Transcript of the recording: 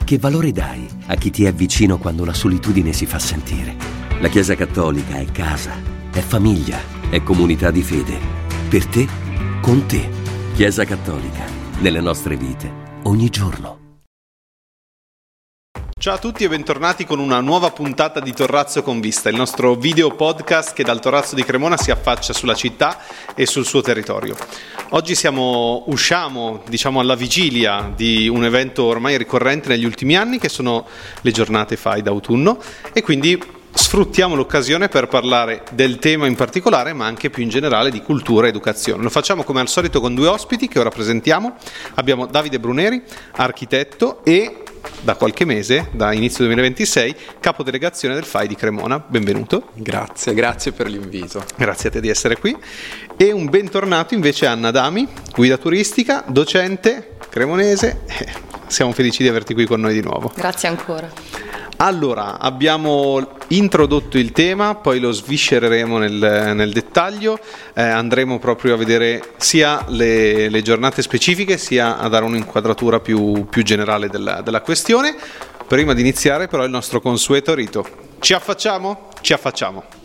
Che valore dai a chi ti è vicino quando la solitudine si fa sentire? La Chiesa Cattolica è casa, è famiglia, è comunità di fede. Per te, con te. Chiesa Cattolica, nelle nostre vite, ogni giorno. Ciao a tutti e bentornati con una nuova puntata di Torrazzo con Vista, il nostro video podcast che dal Torrazzo di Cremona si affaccia sulla città e sul suo territorio. Oggi usciamo alla vigilia di un evento ormai ricorrente negli ultimi anni, che sono le giornate FAI d'autunno, e quindi sfruttiamo l'occasione per parlare del tema in particolare, ma anche più in generale di cultura e educazione. Lo facciamo come al solito con due ospiti che ora presentiamo. Abbiamo Davide Bruneri, architetto e da qualche mese, da inizio 2026, capodelegazione del FAI di Cremona. Benvenuto. Grazie per l'invito. Grazie a te di essere qui. E un bentornato invece a Anna Adami, guida turistica, docente cremonese. Siamo felici di averti qui con noi di nuovo. Grazie ancora. Allora, abbiamo introdotto il tema, poi lo sviscereremo nel dettaglio, andremo proprio a vedere sia le giornate specifiche, sia a dare un'inquadratura più generale della questione. Prima di iniziare però il nostro consueto rito. Ci affacciamo? Ci affacciamo.